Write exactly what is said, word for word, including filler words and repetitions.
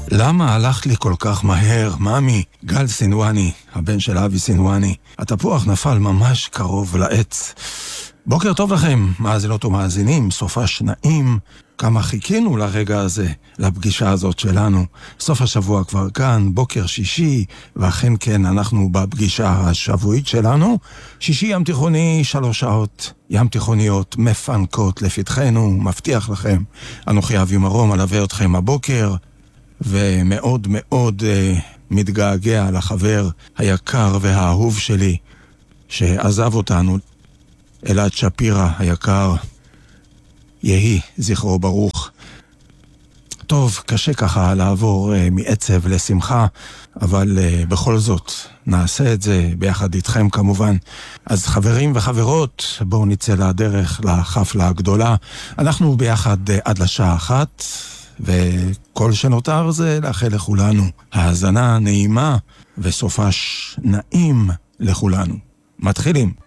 למה הלכת לי כל כך מהר, ממי? גל סינואני, הבן של אבי סינואני. התפוח נפל ממש קרוב לעץ. בוקר טוב לכם, מאזינות ומאזינים, סופש נעים. כמה חיכינו לרגע הזה, לפגישה הזאת שלנו. סוף השבוע כבר כאן, בוקר שישי, ואכן כן, אנחנו בפגישה השבועית שלנו. שישי ים תיכוני, שלוש שעות ים תיכוניות מפנקות לפתחנו, מבטיח לכם. אנוכי אבי מרום, אלווה אתכם הבוקר, ומאוד מאוד uh, מתגעגע לחבר היקר והאהוב שלי, שעזב אותנו, אלעד שפירא היקר, יהי זכרו ברוך. טוב, קשה ככה לעבור uh, מעצב לשמחה, אבל uh, בכל זאת נעשה את זה ביחד איתכם כמובן. אז חברים וחברות, בואו נצא לדרך לחפלה הגדולה. אנחנו ביחד uh, עד לשעה אחת, וכל שנותר זה לאחל לכולנו האזנה נעימה וסופש נעים לכולנו. מתחילים.